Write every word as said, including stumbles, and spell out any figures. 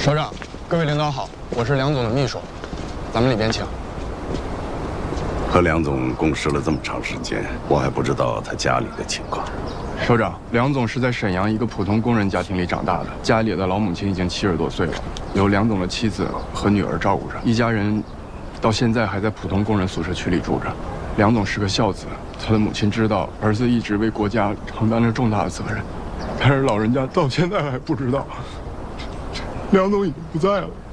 首长，各位领导好，我是梁总的秘书，咱们里边请。 和梁总共事了这么长时间，我还不知道他家里的情况。 首长，梁总是在沈阳一个普通工人家庭里长大的，家里的老母亲已经七十多岁了，由梁总的妻子和女儿照顾着，一家人到现在还在普通工人宿舍区里住着。梁总是个孝子，他的母亲知道儿子一直为国家承担着重大的责任，但是老人家到现在还不知道，梁总已经不在了。